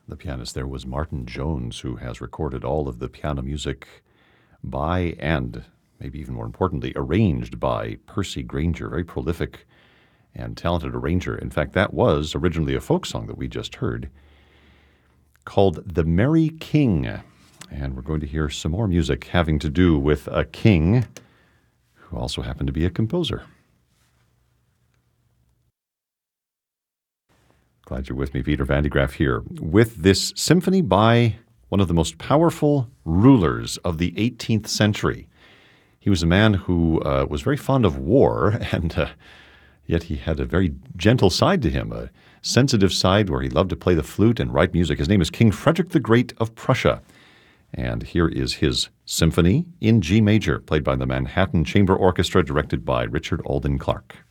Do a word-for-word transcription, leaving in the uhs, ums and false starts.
The pianist there was Martin Jones, who has recorded all of the piano music by and, maybe even more importantly, arranged by Percy Grainger, very prolific and talented arranger. In fact, that was originally a folk song that we just heard called The Merry King. And we're going to hear some more music having to do with a king who also happened to be a composer. Glad you're with me, Peter Van de Graaff here, with this symphony by one of the most powerful rulers of the eighteenth century. He was a man who uh, was very fond of war, and uh, yet he had a very gentle side to him, a sensitive side where he loved to play the flute and write music. His name is King Frederick the Great of Prussia. And here is his symphony in G major, played by the Manhattan Chamber Orchestra, directed by Richard Alden Clark.